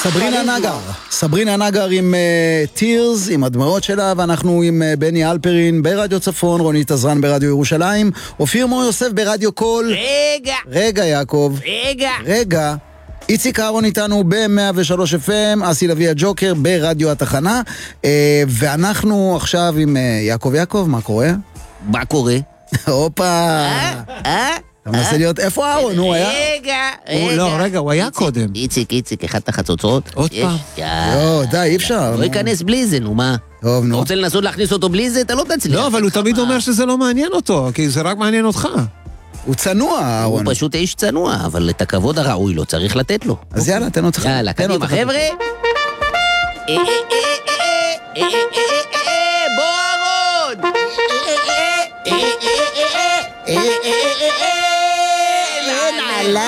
סברינה נגר עם Tears, עם הדמעות שלה, ואנחנו עם בני אלפרין ברדיו צפון, רונית עזרן ברדיו ירושלים, אופיר מור יוסף ברדיו קול. רגע יעקב. רגע. איציק אהרון איתנו ב-103 FM, אסי לוי הג'וקר ברדיו התחנה, ואנחנו עכשיו עם יעקב, מה קורה? מה קורה? הופה. אתה מנסה להיות, איפה אהרון? הוא היה? רגע, הוא היה קודם. איציק, אחד החצוצרות. עוד פעם. די, אי אפשר. לא ייכנס בלי זה, נו מה? טוב, נו. אתה רוצה לנסות להכניס אותו בלי זה? אתה לא תצליח. לא, אבל הוא תמיד אומר שזה לא מעניין אותו, כי זה רק מעניין אותך. הוא צנוע, אהרון. הוא פשוט איש צנוע, אבל את הכבוד הראוי לו צריך לתת לו. אז יאללה, תן אותך. יאללה, קדימה, חבר'ה. בוא אהרון!